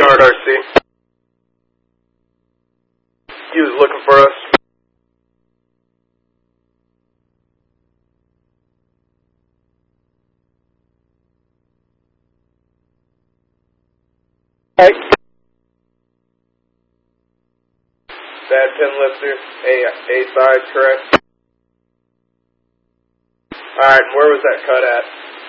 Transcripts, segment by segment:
Bernard RC. He was looking for us. Hey. Bad pin lifter, A side, correct? Alright, where was that cut at?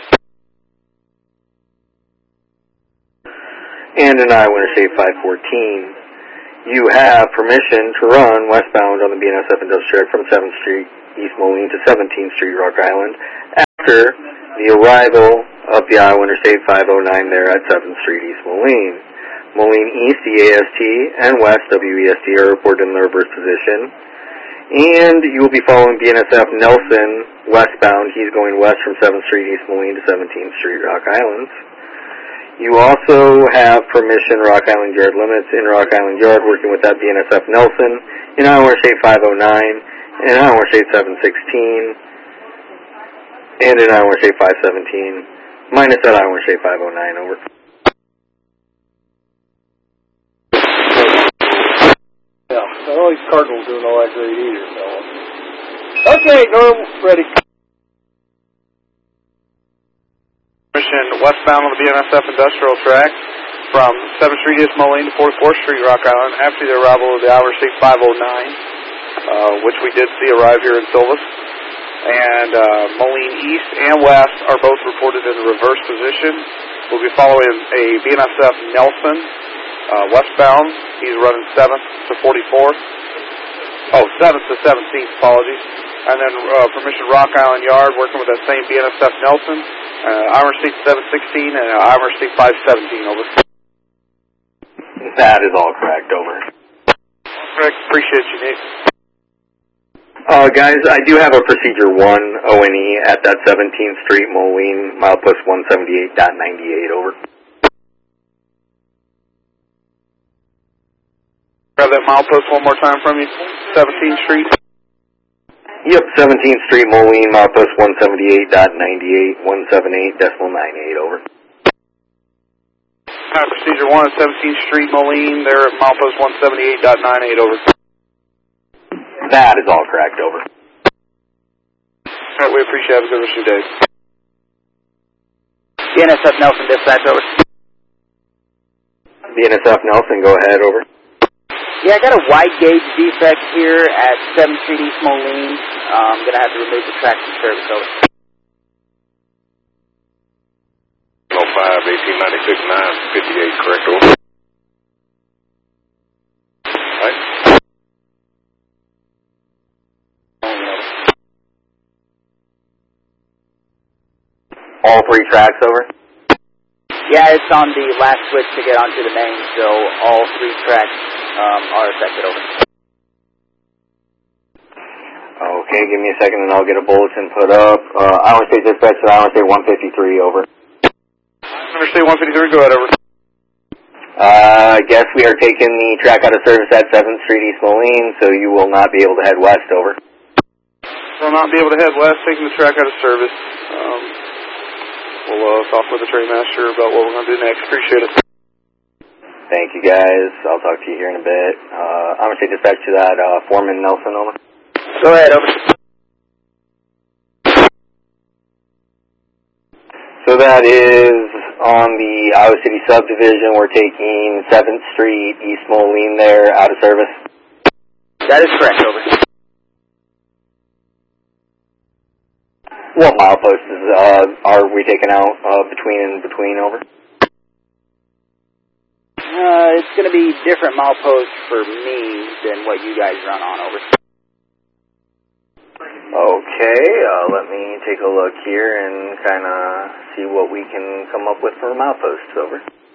And an Winter Shade 514. You have permission to run westbound on the BNSF Industrial from 7th Street, East Moline to 17th Street, Rock Island, after the arrival of the Winter Shade 509 there at 7th Street, East Moline. Moline East, the AST, and West, WEST, are reported in their reverse position. And you will be following BNSF Nelson westbound. He's going west from 7th Street, East Moline to 17th Street, Rock Island. You also have permission Rock Island Yard limits in Rock Island Yard, working with that BNSF Nelson in Winter Shade 509, in Winter Shade 716, and in Winter Shade 517, minus that Winter Shade 509, over. Yeah, all these Cardinals doing all that great either, fella. Okay, Norm, ready. Westbound on the BNSF Industrial Track from 7th Street, East Moline to 44th Street, Rock Island, after the arrival of the Winter Shade 509, which we did see arrive here in Silvis. And Moline East and West are both reported in the reverse position. We'll be following a BNSF Nelson westbound. He's running 7th to 44th. Oh, 7th to 17th, apologies. And then permission Rock Island Yard, working with that same BNSF Nelson, Winter Shade 716 and Winter Shade 517, over. That is all correct, over. Correct, appreciate you, Nate. Guys, I do have a Procedure 1 ONE at that 17th Street, Moline, milepost 178.98, over. Grab that milepost one more time from you. 17th Street. Yep, 17th Street, Moline, milepost 178.98, 178.98, over. Procedure 1 at 17th Street, Moline, there at milepost 178.98, over. That is all correct, over. All right, we appreciate it. Have a good rest of your day. BNSF Nelson, dispatch, over. BNSF Nelson, go ahead, over. Yeah, I got a wide gauge defect here at 7th Street, East Moline. I'm going to have to remove the track from service, over. 05, 1896, 958, correct, over. Right. All three tracks, over. Yeah, it's on the last switch to get onto the main, so all three tracks are affected, over. Okay, give me a second and I'll get a bulletin put up. Winter Shade dispatch to Winter Shade 153, over. Winter Shade 153, go ahead, over. I guess we are taking the track out of service at 7th Street, East Moline, so you will not be able to head west, over. Will not be able to head west, taking the track out of service. We'll talk with the train master about what we're going to do next. Appreciate it. Thank you, guys. I'll talk to you here in a bit. I'm going to take dispatch to that Foreman Nelson, over. Go ahead, over. So that is on the Iowa City subdivision. We're taking 7th Street, East Moline there, out of service. That is correct, over. What mileposts are we taking out between, over? It's going to be different mileposts for me than what you guys run on, over. Okay, let me take a look here and kind of see what we can come up with for mileposts, over.